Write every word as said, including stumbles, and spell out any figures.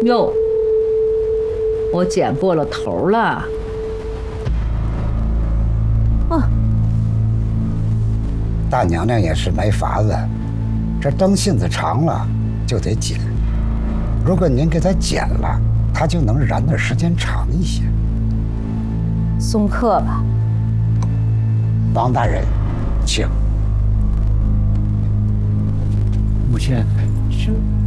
哟，我剪过了头了。哦， 大娘娘也是没法子，这灯芯子长了就得剪。如果您给它剪了，它就能燃的时间长一些。 送客吧。 王大人，请。 母亲，是。